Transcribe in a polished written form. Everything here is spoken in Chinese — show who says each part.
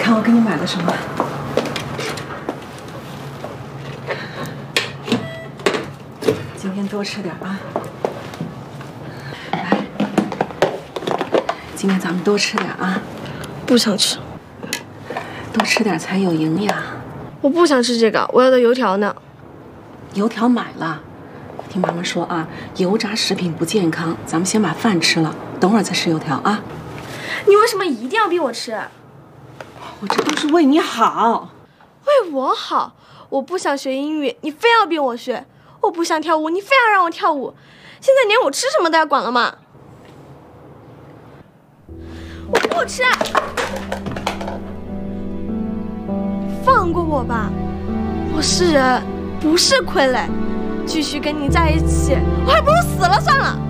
Speaker 1: 看我给你买了什么？今天多吃点啊！来，今天咱们多吃点啊！
Speaker 2: 不想吃，
Speaker 1: 多吃点才有营养。
Speaker 2: 我不想吃这个，我要的油条呢。
Speaker 1: 油条买了，听妈妈说啊，油炸食品不健康，咱们先把饭吃了，等会儿再吃油条啊。
Speaker 2: 你为什么一定要逼我吃？
Speaker 1: 我这都是为你好。
Speaker 2: 为我好？我不想学英语，你非要逼我学；我不想跳舞，你非要让我跳舞。现在连我吃什么都要管了吗？我不吃！放过我吧，我是人，不是傀儡。继续跟你在一起，我还不如死了算了。